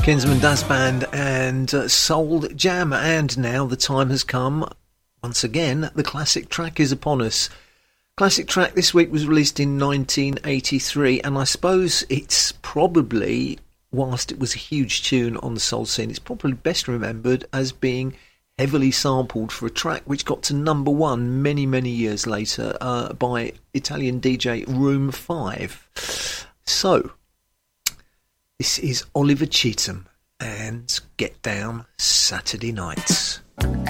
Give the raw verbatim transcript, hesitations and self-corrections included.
Kinsman Dazz Band and uh, Soul Jam. And now the time has come. Once again, the classic track is upon us. Classic track this week was released in nineteen eighty-three, and I suppose it's probably, whilst it was a huge tune on the soul scene, it's probably best remembered as being heavily sampled for a track which got to number one many, many years later uh, by Italian D J Room five. So, this is Oliver Cheetham and Get Down Saturday Nights.